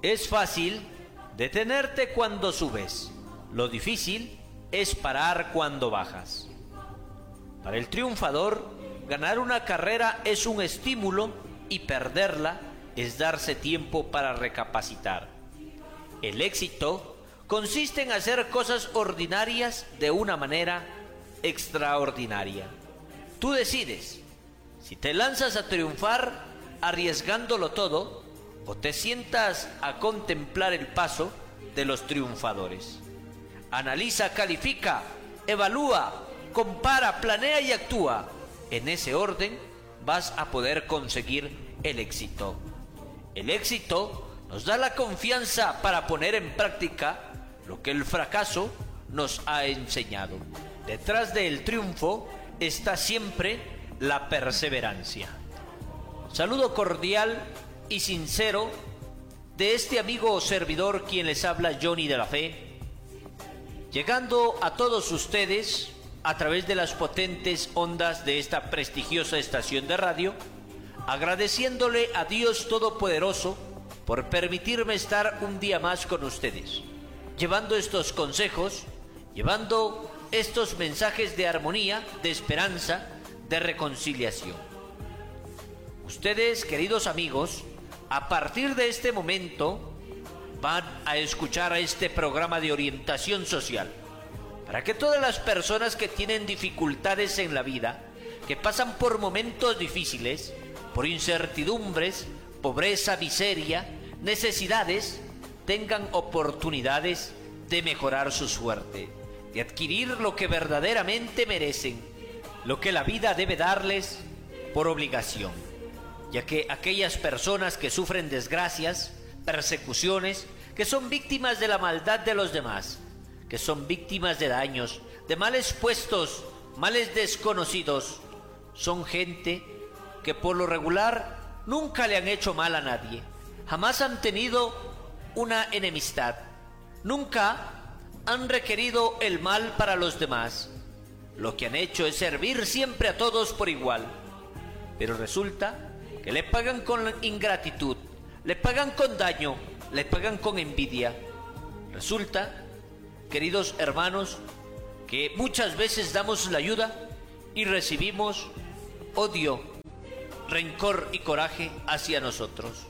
Es fácil detenerte cuando subes. Lo difícil es parar cuando bajas. Para el triunfador, ganar una carrera es un estímulo y perderla es darse tiempo para recapacitar. El éxito consiste en hacer cosas ordinarias de una manera extraordinaria. Tú decides si te lanzas a triunfar arriesgándolo todo o te sientas a contemplar el paso de los triunfadores. Analiza, califica, evalúa, compara, planea y actúa. En ese orden vas a poder conseguir el éxito. El éxito nos da la confianza para poner en práctica lo que el fracaso nos ha enseñado. Detrás del triunfo está siempre la perseverancia. Saludo cordial y sincero de este amigo servidor quien les habla, Johnny de la Fe, llegando a todos ustedes a través de las potentes ondas de esta prestigiosa estación de radio, agradeciéndole a Dios Todopoderoso por permitirme estar un día más con ustedes, llevando estos consejos, llevando estos mensajes de armonía, de esperanza, de reconciliación. Ustedes, queridos amigos, a partir de este momento van a escuchar a este programa de orientación social, para que todas las personas que tienen dificultades en la vida, que pasan por momentos difíciles, por incertidumbres, pobreza, miseria, necesidades, tengan oportunidades de mejorar su suerte, de adquirir lo que verdaderamente merecen, lo que la vida debe darles por obligación, ya que aquellas personas que sufren desgracias, persecuciones, que son víctimas de la maldad de los demás, que son víctimas de daños, de males puestos, males desconocidos, son gente que por lo regular nunca le han hecho mal a nadie, jamás han tenido una enemistad, nunca han requerido el mal para los demás. Lo que han hecho es servir siempre a todos por igual, pero resulta que le pagan con ingratitud, le pagan con daño, le pagan con envidia. Resulta, queridos hermanos, que muchas veces damos la ayuda y recibimos odio, rencor y coraje hacia nosotros.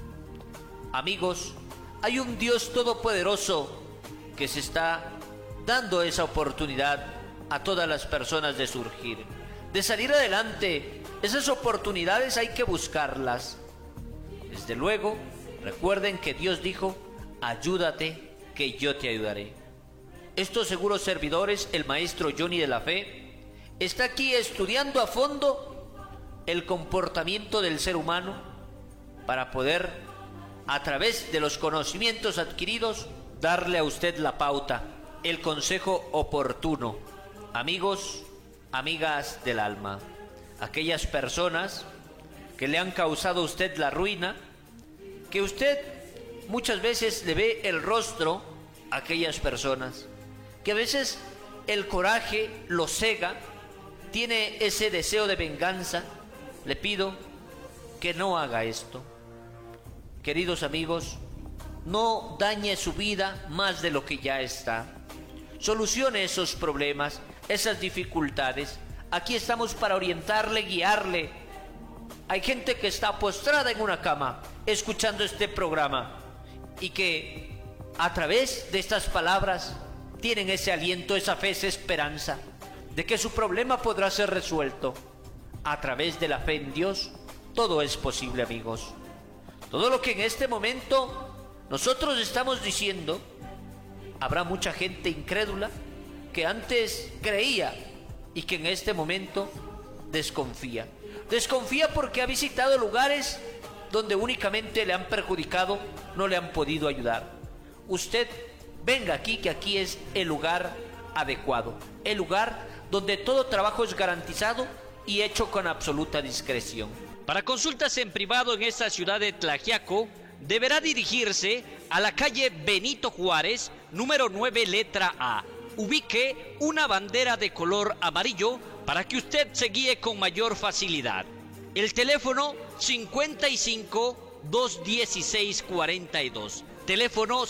Amigos, hay un Dios todopoderoso que se está dando esa oportunidad a todas las personas de surgir, de salir adelante. Esas oportunidades hay que buscarlas. Desde luego, recuerden que Dios dijo: ayúdate, que yo te ayudaré. Estos seguros servidores, el maestro Johnny de la Fe, está aquí estudiando a fondo el comportamiento del ser humano para poder, a través de los conocimientos adquiridos, darle a usted la pauta, el consejo oportuno. Amigos, amigas del alma, aquellas personas que le han causado a usted la ruina, que usted muchas veces le ve el rostro a aquellas personas, que a veces el coraje lo cega, tiene ese deseo de venganza, le pido que no haga esto. Queridos amigos, no dañe su vida más de lo que ya está. Solucione esos problemas, esas dificultades. Aquí estamos para orientarle, guiarle. Hay gente que está postrada en una cama escuchando este programa y que a través de estas palabras tienen ese aliento, esa fe, esa esperanza de que su problema podrá ser resuelto. A través de la fe en Dios, todo es posible, amigos. Todo lo que en este momento nosotros estamos diciendo, habrá mucha gente incrédula que antes creía y que en este momento desconfía. Desconfía porque ha visitado lugares donde únicamente le han perjudicado, no le han podido ayudar. Usted venga aquí, que aquí es el lugar adecuado, el lugar donde todo trabajo es garantizado y hecho con absoluta discreción. Para consultas en privado en esta ciudad de Tlaxiaco, deberá dirigirse a la calle Benito Juárez, número 9, letra A. Ubique una bandera de color amarillo para que usted se guíe con mayor facilidad. El teléfono 55 55-216-42. Teléfono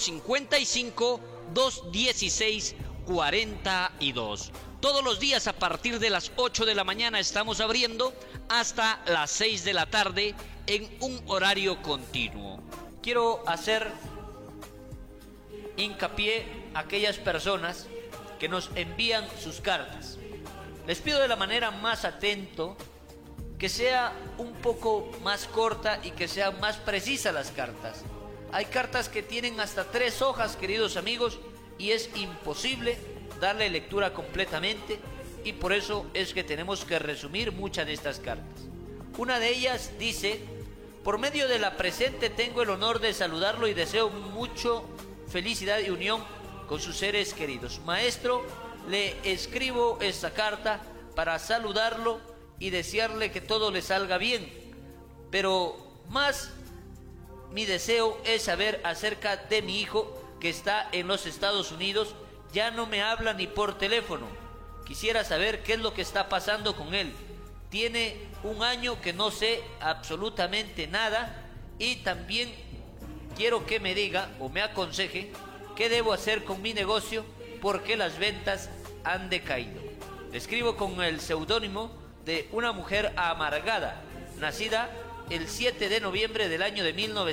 55-216-42. Todos los días a partir de las 8 de la mañana estamos abriendo hasta las 6 de la tarde en un horario continuo. Quiero hacer hincapié a aquellas personas que nos envían sus cartas. Les pido de la manera más atento que sea un poco más corta y que sean más precisas las cartas. Hay cartas que tienen hasta 3 hojas, queridos amigos, y es imposible darle lectura completamente, y por eso es que tenemos que resumir muchas de estas cartas. Una de ellas dice: por medio de la presente tengo el honor de saludarlo y deseo mucho felicidad y unión con sus seres queridos. Maestro, le escribo esta carta para saludarlo y desearle que todo le salga bien, pero más mi deseo es saber acerca de mi hijo que está en los Estados Unidos. Ya no me habla ni por teléfono. Quisiera saber qué es lo que está pasando con él. Tiene 1 año que no sé absolutamente nada, y también quiero que me diga o me aconseje qué debo hacer con mi negocio porque las ventas han decaído. Le escribo con el seudónimo de una mujer amargada, nacida el 7 de noviembre del año de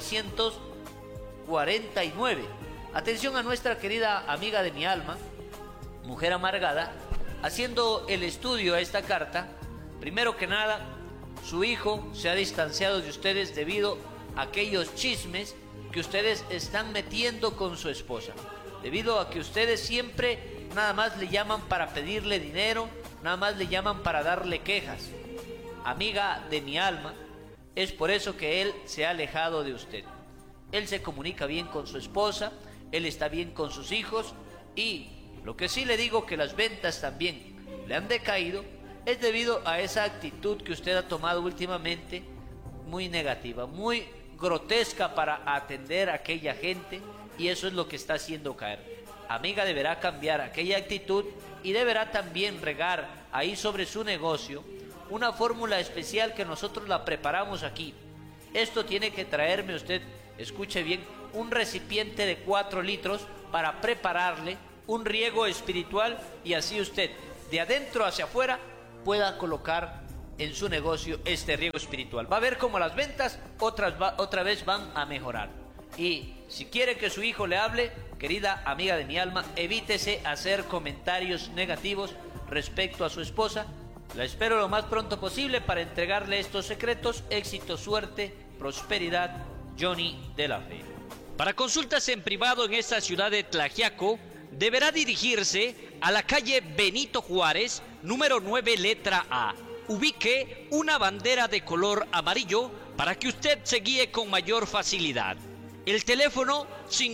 1949. Atención a nuestra querida amiga de mi alma, mujer amargada, haciendo el estudio a esta carta. Primero que nada, su hijo se ha distanciado de ustedes debido a aquellos chismes que ustedes están metiendo con su esposa, debido a que ustedes siempre nada más le llaman para pedirle dinero, nada más le llaman para darle quejas. Amiga de mi alma, es por eso que él se ha alejado de usted. Él se comunica bien con su esposa, él está bien con sus hijos, y lo que sí le digo, que las ventas también le han decaído, es debido a esa actitud que usted ha tomado últimamente, muy negativa, muy grotesca para atender a aquella gente, y eso es lo que está haciendo caer. Amiga, deberá cambiar aquella actitud y deberá también regar ahí sobre su negocio una fórmula especial que nosotros la preparamos aquí. Esto tiene que traerme usted, escuche bien, un recipiente de 4 litros para prepararle un riego espiritual, y así usted de adentro hacia afuera pueda colocar en su negocio este riego espiritual. Va a ver cómo las ventas otra vez van a mejorar. Y si quiere que su hijo le hable, querida amiga de mi alma, evítese hacer comentarios negativos respecto a su esposa. La espero lo más pronto posible para entregarle estos secretos. Éxito, suerte, prosperidad, Johnny de la Fe. Para consultas en privado en esta ciudad de Tlaxiaco, deberá dirigirse a la calle Benito Juárez, número 9, letra A. Ubique una bandera de color amarillo para que usted se guíe con mayor facilidad. El teléfono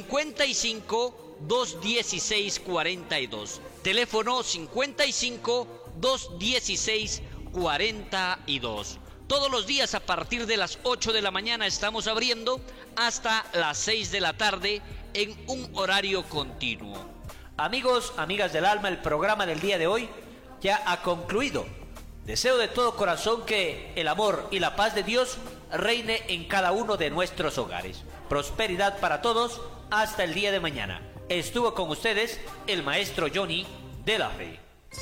55-216-42. Teléfono 55-216-42. Todos los días a partir de las 8 de la mañana estamos abriendo hasta las 6 de la tarde en un horario continuo. Amigos, amigas del alma, el programa del día de hoy ya ha concluido. Deseo de todo corazón que el amor y la paz de Dios reine en cada uno de nuestros hogares. Prosperidad para todos. Hasta el día de mañana. Estuvo con ustedes el maestro Johnny de la Fe.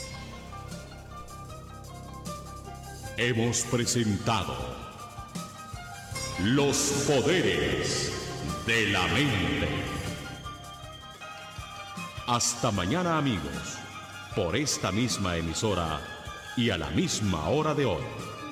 Hemos presentado Los Poderes de la Mente. Hasta mañana, amigos, por esta misma emisora y a la misma hora de hoy.